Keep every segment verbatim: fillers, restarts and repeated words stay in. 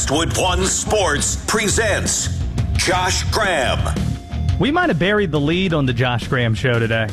Westwood One Sports presents Josh Graham. We might have buried the lead on the Josh Graham Show today.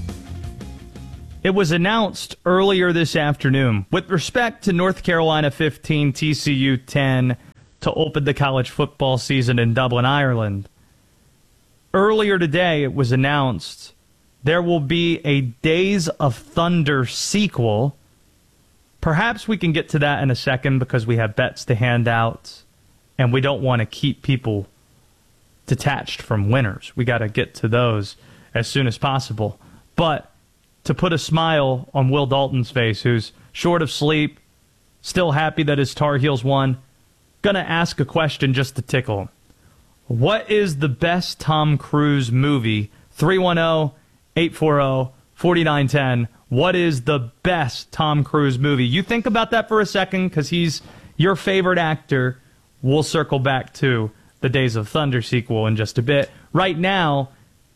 It was announced earlier this afternoon with respect to North Carolina fifteen, T C U ten to open the college football season in Dublin, Ireland. Earlier today, it was announced there will be a Days of Thunder sequel. Perhaps we can get to that in a second because we have bets to hand out and we don't want to keep people detached from winners. We got to get to those as soon as possible. But to put a smile on Will Dalton's face, who's short of sleep, still happy that his Tar Heels won, going to ask a question just to tickle him. What is the best Tom Cruise movie? three one zero, eight four zero, four nine one zero. What is the best Tom Cruise movie? You think about that for a second because he's your favorite actor. We'll circle back to the Days of Thunder sequel in just a bit. Right now,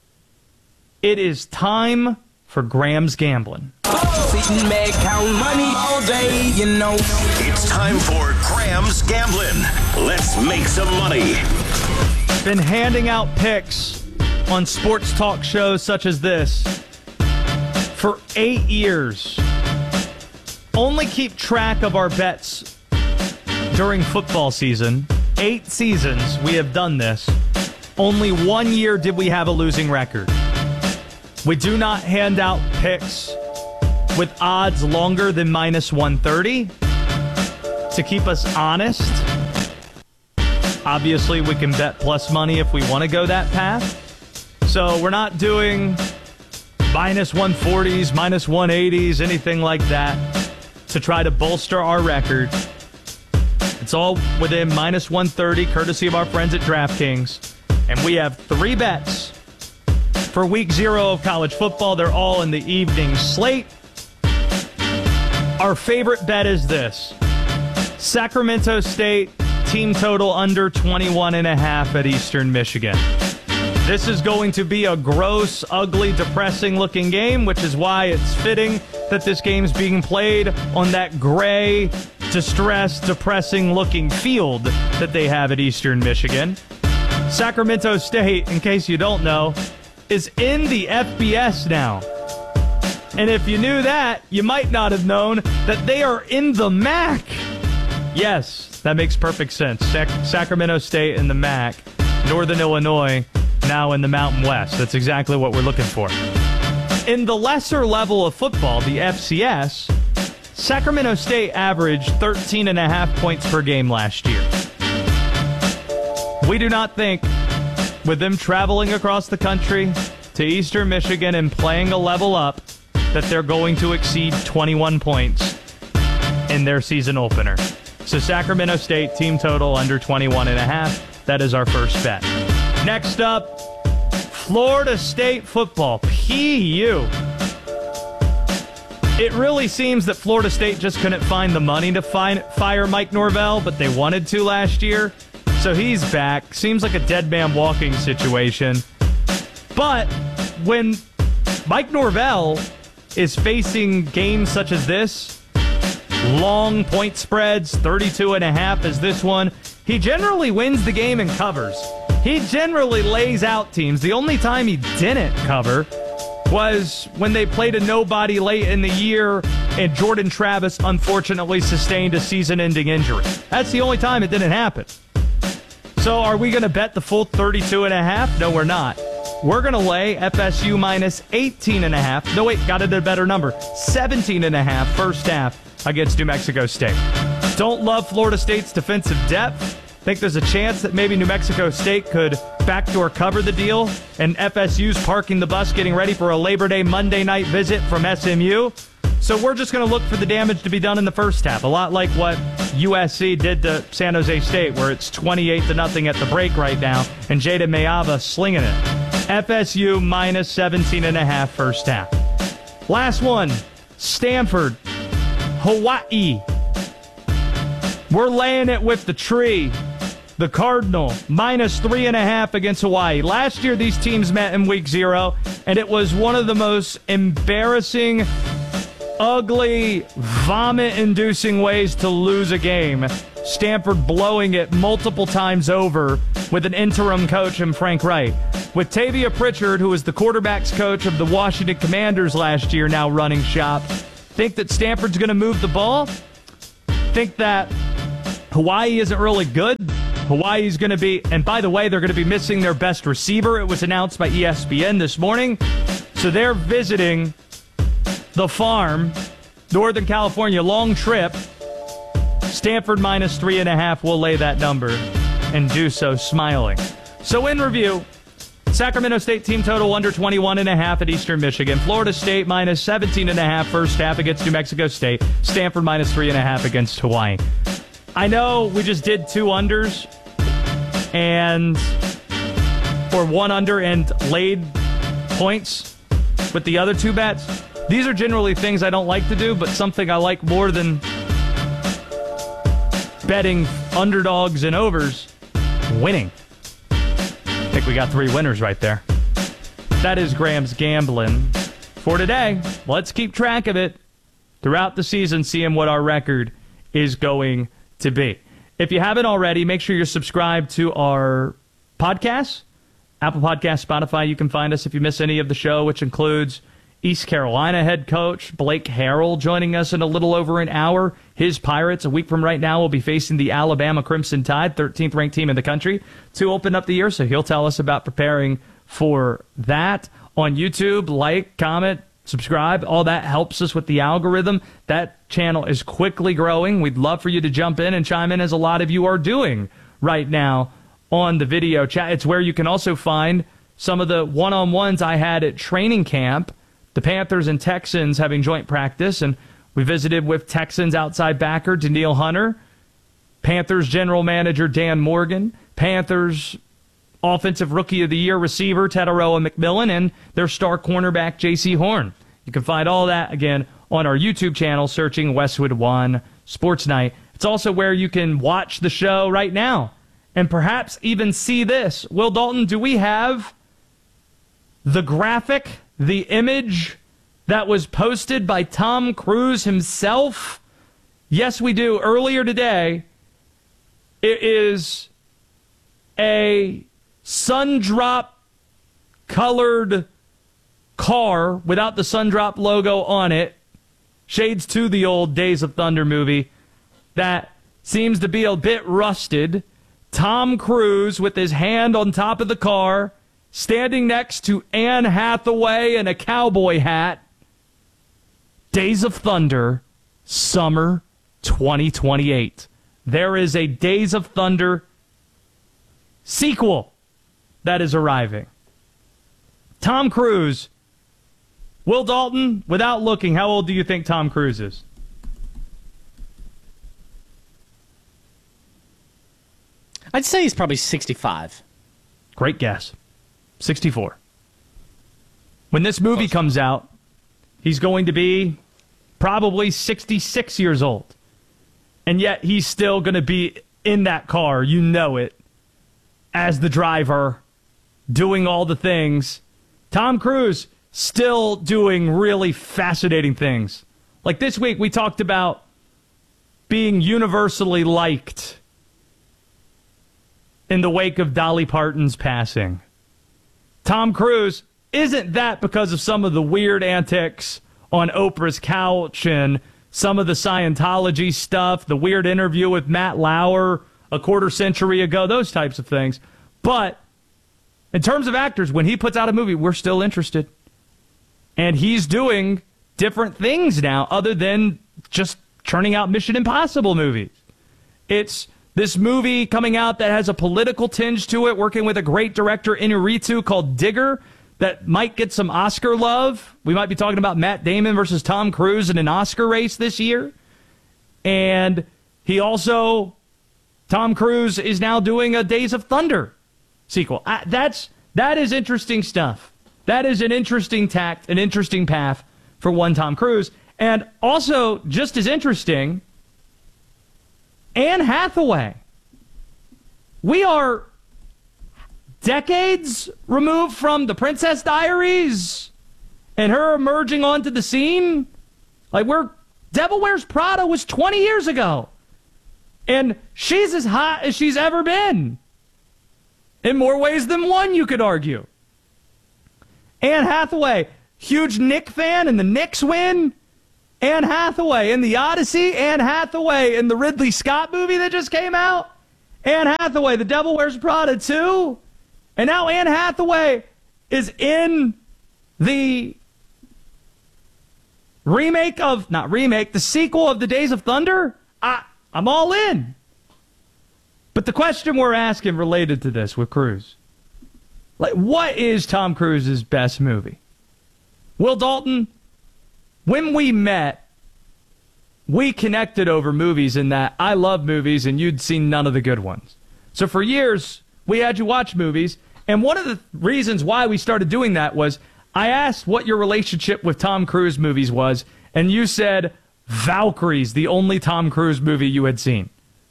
it is time for Graham's Gambling. Sitting back, count money all day, you know. It's time for Graham's Gambling. Let's make some money. Been handing out picks on sports talk shows such as this for eight years. Only keep track of our bets during football season. Eight seasons we have done this. Only one year did we have a losing record. We do not hand out picks with odds longer than minus one thirty to keep us honest. Obviously, we can bet plus money if we want to go that path. So we're not doing minus one forties, minus one eighties, anything like that to try to bolster our record. It's all within minus one thirty, courtesy of our friends at DraftKings. And we have three bets for week zero of college football. They're all in the evening slate. Our favorite bet is this. Sacramento State team total under twenty-one and a half at Eastern Michigan. This is going to be a gross, ugly, depressing-looking game, which is why it's fitting that this game's being played on that gray, distressed, depressing-looking field that they have at Eastern Michigan. Sacramento State, in case you don't know, is in the F B S now. And if you knew that, you might not have known that they are in the M A C. Yes, that makes perfect sense. Sac- Sacramento State in the M A C. Northern Illinois now in the Mountain West. That's exactly what we're looking for. In the lesser level of football, the F C S, Sacramento State averaged thirteen and a half points per game last year. We do not think, with them traveling across the country to Eastern Michigan and playing a level up, that they're going to exceed twenty-one points in their season opener. So Sacramento State team total under twenty-one and a half. That is our first bet. Next up, Florida State football, P U. It really seems that Florida State just couldn't find the money to find, fire Mike Norvell, but they wanted to last year. So he's back. Seems like a dead man walking situation. But when Mike Norvell is facing games such as this, long point spreads, thirty-two and a half as this one, he generally wins the game and covers. He generally lays out teams. The only time he didn't cover was when they played a nobody late in the year and Jordan Travis unfortunately sustained a season-ending injury. That's the only time it didn't happen. So are we going to bet the full thirty-two and a half? No, we're not. We're going to lay F S U minus eighteen and a half. No, wait, got it at a better number. seventeen and a half first half against New Mexico State. Don't love Florida State's defensive depth. Think there's a chance that maybe New Mexico State could backdoor cover the deal, and F S U's parking the bus getting ready for a Labor Day Monday night visit from S M U. So we're just going to look for the damage to be done in the first half, a lot like what U S C did to San Jose State, where it's twenty-eight to nothing at the break right now, and Jada Mayava slinging it. F S U minus seventeen and a half first half. Last one, Stanford, Hawaii. We're laying it with the tree. The Cardinal, minus three and a half against Hawaii. Last year, these teams met in week zero, and it was one of the most embarrassing, ugly, vomit-inducing ways to lose a game. Stanford blowing it multiple times over with an interim coach in Frank Wright. With Tavia Pritchard, who was the quarterback's coach of the Washington Commanders last year, now running shop, think that Stanford's going to move the ball? Think that Hawaii isn't really good? Hawaii's going to be, and by the way, they're going to be missing their best receiver. It was announced by E S P N this morning. So they're visiting the farm, Northern California, long trip. Stanford minus three and a half will lay that number and do so smiling. So in review, Sacramento State team total under twenty-one and a half at Eastern Michigan. Florida State minus seventeen and a half first half against New Mexico State. Stanford minus three and a half against Hawaii. I know we just did two unders and or one under and laid points with the other two bets. These are generally things I don't like to do, but something I like more than betting underdogs and overs, winning. I think we got three winners right there. That is Graham's Gambling for today. Let's keep track of it throughout the season, seeing what our record is going to be. If you haven't already, make sure you're subscribed to our podcasts. Apple Podcasts, Spotify, you can find us if you miss any of the show, which includes East Carolina head coach Blake Harrell joining us in a little over an hour. His Pirates, a week from right now, will be facing the Alabama Crimson Tide, thirteenth ranked team in the country, to open up the year. So he'll tell us about preparing for that. On YouTube, like, comment, subscribe. All that helps us with the algorithm. That channel is quickly growing. We'd love for you to jump in and chime in, as a lot of you are doing right now on the video chat. It's where you can also find some of the one-on-ones I had at training camp. The Panthers and Texans having joint practice, and we visited with Texans outside backer Danielle Hunter, Panthers general manager Dan Morgan, Panthers offensive rookie of the year receiver Tataroa McMillan, and their star cornerback J C Horn. You can find all that, again, on our YouTube channel, searching Westwood One Sports Night. It's also where you can watch the show right now and perhaps even see this. Will Dalton, do we have the graphic, the image that was posted by Tom Cruise himself? Yes, we do. Earlier today, it is a Sundrop colored car without the Sundrop logo on it. Shades to the old Days of Thunder movie that seems to be a bit rusted. Tom Cruise with his hand on top of the car, standing next to Anne Hathaway in a cowboy hat. Days of Thunder, summer twenty twenty-eight. There is a Days of Thunder sequel that is arriving. Tom Cruise. Will Dalton, without looking, how old do you think Tom Cruise is? I'd say he's probably sixty-five. Great guess. sixty-four. When this movie comes out, he's going to be probably sixty-six years old. And yet he's still going to be in that car, you know it, as the driver, doing all the things. Tom Cruise still doing really fascinating things. Like this week, we talked about being universally liked in the wake of Dolly Parton's passing. Tom Cruise isn't that because of some of the weird antics on Oprah's couch and some of the Scientology stuff, the weird interview with Matt Lauer a quarter century ago, those types of things. But in terms of actors, when he puts out a movie, we're still interested. And he's doing different things now other than just churning out Mission Impossible movies. It's this movie coming out that has a political tinge to it, working with a great director, Inarritu, called Digger, that might get some Oscar love. We might be talking about Matt Damon versus Tom Cruise in an Oscar race this year. And he also, Tom Cruise is now doing a Days of Thunder sequel. I, that's that is interesting stuff. That is an interesting tact, an interesting path for one Tom Cruise. And also, just as interesting, Anne Hathaway. We are decades removed from The Princess Diaries and her emerging onto the scene. Like, we're Devil Wears Prada was twenty years ago. And she's as hot as she's ever been. In more ways than one, you could argue. Anne Hathaway, huge Nick fan, and the Knicks win. Anne Hathaway in The Odyssey. Anne Hathaway in the Ridley Scott movie that just came out. Anne Hathaway, The Devil Wears Prada too. And now Anne Hathaway is in the remake of, not remake, the sequel of The Days of Thunder. I, I'm all in. But the question we're asking related to this with Cruise, like, what is Tom Cruise's best movie? Will Dalton, when we met, we connected over movies in that I love movies and you'd seen none of the good ones. So for years, we had you watch movies. And one of the reasons why we started doing that was I asked what your relationship with Tom Cruise movies was, and you said Valkyrie's the only Tom Cruise movie you had seen.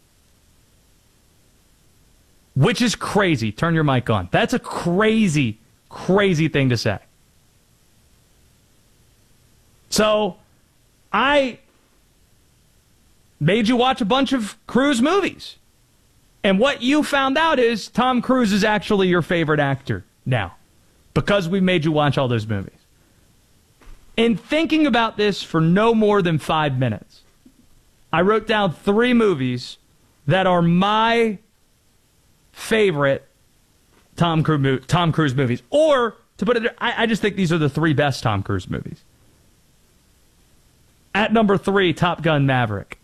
Which is crazy. Turn your mic on. That's a crazy, crazy thing to say. So, I made you watch a bunch of Cruise movies. And what you found out is Tom Cruise is actually your favorite actor now. Because we made you watch all those movies. In thinking about this for no more than five minutes, I wrote down three movies that are my favorite Tom Cruise, Tom Cruise movies. Or, to put it, I, I just think these are the three best Tom Cruise movies. At number three, Top Gun Maverick.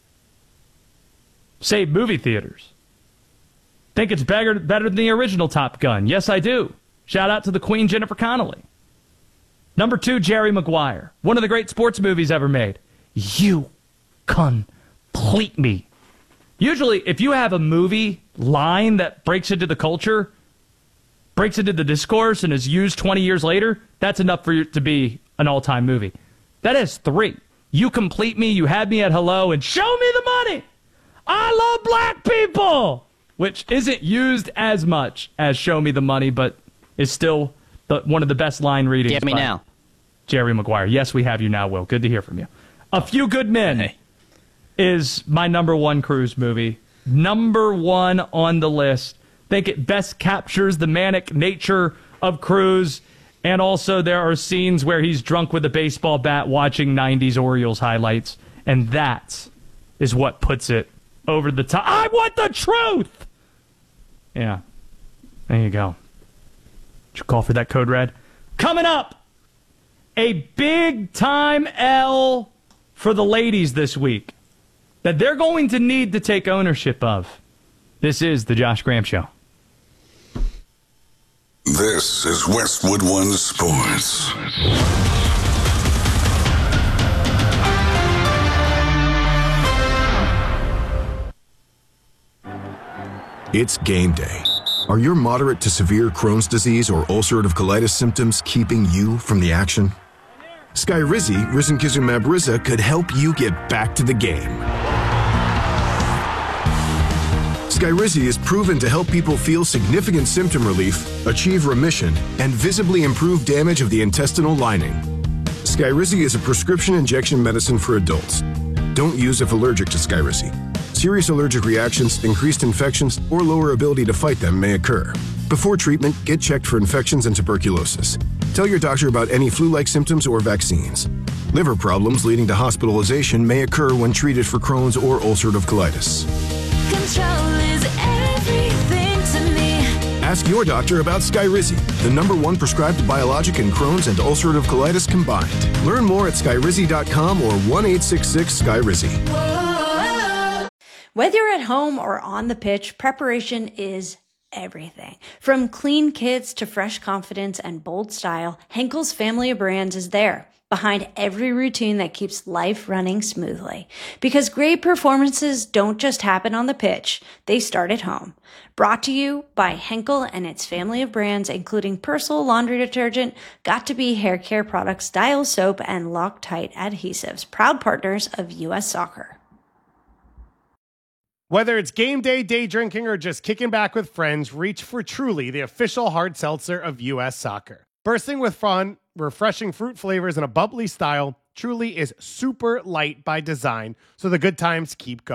Saved movie theaters. Think it's better, better than the original Top Gun. Yes, I do. Shout out to the Queen, Jennifer Connelly. Number two, Jerry Maguire. One of the great sports movies ever made. You complete me. Usually, if you have a movie line that breaks into the culture, breaks into the discourse, and is used twenty years later, that's enough for it to be an all-time movie. That has three. You complete me, you had me at hello, and show me the money. I love black people, which isn't used as much as show me the money, but is still the, one of the best line readings. Get me now. Jerry Maguire. Yes, we have you now, Will. Good to hear from you. A Few Good Men hey. is my number one Cruise movie. Number one on the list. Think it best captures the manic nature of Cruise. And also there are scenes where he's drunk with a baseball bat watching nineties Orioles highlights. And that is what puts it over the top. I want the truth! Yeah. There you go. Did you call for that code red? Coming up, a big time L for the ladies this week that they're going to need to take ownership of. This is the Josh Graham Show. This is Westwood One Sports. It's game day. Are your moderate to severe Crohn's disease or ulcerative colitis symptoms keeping you from the action? Skyrizi, risankizumab Riza, could help you get back to the game. Skyrizi is proven to help people feel significant symptom relief, achieve remission, and visibly improve damage of the intestinal lining. Skyrizi is a prescription injection medicine for adults. Don't use if allergic to Skyrizi. Serious allergic reactions, increased infections, or lower ability to fight them may occur. Before treatment, get checked for infections and tuberculosis. Tell your doctor about any flu-like symptoms or vaccines. Liver problems leading to hospitalization may occur when treated for Crohn's or ulcerative colitis. Control is everything to me. Ask your doctor about Skyrizi, the number one prescribed biologic in Crohn's and ulcerative colitis combined. Learn more at skyrizi dot com or one eight six six Skyrizi. Whether you're at home or on the pitch, preparation is everything. From clean kits to fresh confidence and bold style, Henkel's family of brands is there, behind every routine that keeps life running smoothly. Because great performances don't just happen on the pitch, they start at home. Brought to you by Henkel and its family of brands, including Persil laundry detergent, Got2b hair care products, Dial soap, and Loctite adhesives, proud partners of U S Soccer. Whether it's game day, day drinking, or just kicking back with friends, reach for Truly, the official hard seltzer of U S Soccer. Bursting with fun, refreshing fruit flavors, and a bubbly style, Truly is super light by design, so the good times keep going.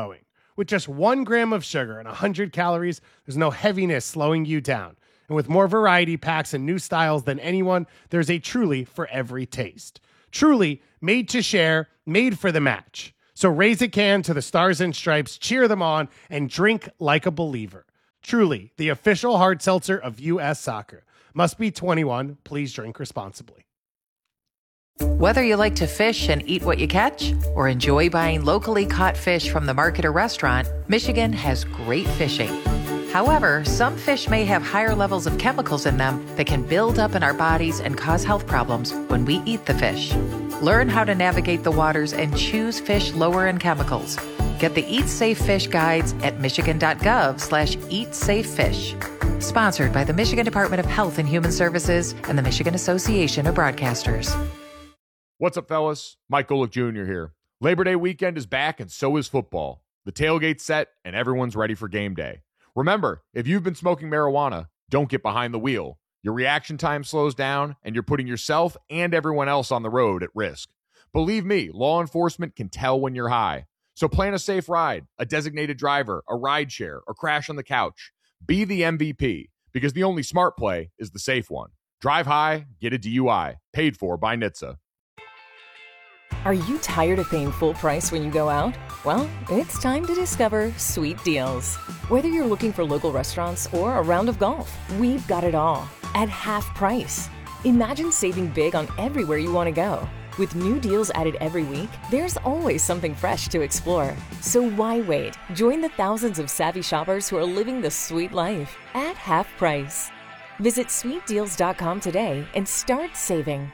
With just one gram of sugar and one hundred calories, there's no heaviness slowing you down. And with more variety packs and new styles than anyone, there's a Truly for every taste. Truly, made to share, made for the match. So raise a can to the Stars and Stripes, cheer them on, and drink like a believer. Truly, the official hard seltzer of U S Soccer. Must be twenty-one. Please drink responsibly. Whether you like to fish and eat what you catch, or enjoy buying locally caught fish from the market or restaurant, Michigan has great fishing. However, some fish may have higher levels of chemicals in them that can build up in our bodies and cause health problems when we eat the fish. Learn how to navigate the waters and choose fish lower in chemicals. Get the Eat Safe Fish guides at michigan.gov slash eat safe fish. Sponsored by the Michigan Department of Health and Human Services and the Michigan Association of Broadcasters. What's up, fellas? Mike Golick Junior here. Labor Day weekend is back, and so is football. The tailgate's set, and everyone's ready for game day. Remember, if you've been smoking marijuana, don't get behind the wheel. Your reaction time slows down, and you're putting yourself and everyone else on the road at risk. Believe me, law enforcement can tell when you're high. So plan a safe ride, a designated driver, a ride share, or crash on the couch. Be the M V P, because the only smart play is the safe one. Drive high, get a D U I. Paid for by N H T S A. Are you tired of paying full price when you go out? Well, it's time to discover Sweet Deals. Whether you're looking for local restaurants or a round of golf, we've got it all at half price. Imagine saving big on everywhere you want to go. With new deals added every week, there's always something fresh to explore. So why wait? Join the thousands of savvy shoppers who are living the sweet life at half price. Visit sweet deals dot com today and start saving.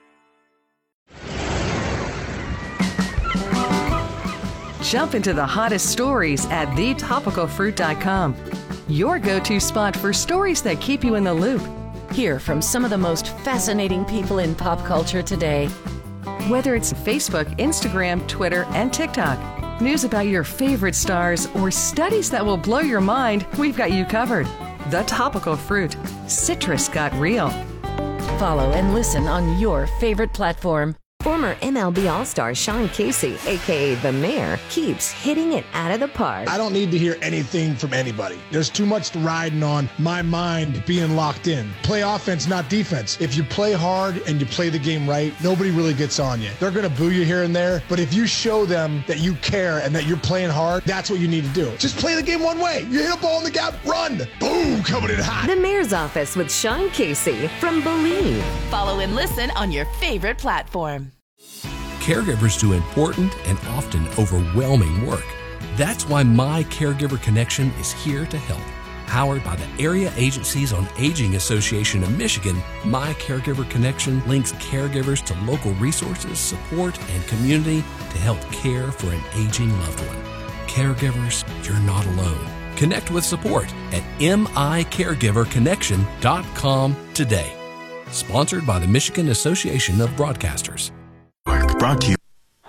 Jump into the hottest stories at the topical fruit dot com. Your go-to spot for stories that keep you in the loop. Hear from some of the most fascinating people in pop culture today. Whether it's Facebook, Instagram, Twitter, and TikTok, news about your favorite stars, or studies that will blow your mind, we've got you covered. The Topical Fruit. Citrus got real. Follow and listen on your favorite platform. Former M L B All-Star Sean Casey, a k a. The Mayor, keeps hitting it out of the park. I don't need to hear anything from anybody. There's too much riding on my mind being locked in. Play offense, not defense. If you play hard and you play the game right, nobody really gets on you. They're going to boo you here and there, but if you show them that you care and that you're playing hard, that's what you need to do. Just play the game one way. You hit a ball in the gap, run. Boom, coming in hot. The Mayor's Office with Sean Casey from Believe. Follow and listen on your favorite platform. Caregivers do important and often overwhelming work. That's why My Caregiver Connection is here to help. Powered by the Area Agencies on Aging Association of Michigan, My Caregiver Connection links caregivers to local resources, support, and community to help care for an aging loved one. Caregivers, you're not alone. Connect with support at m i caregiver connection dot com today. Sponsored by the Michigan Association of Broadcasters. Brought to you.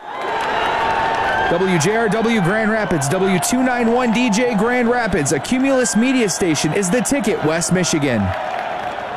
W J R W Grand Rapids, W two ninety-one D J Grand Rapids, a Cumulus media station, is the ticket, West Michigan.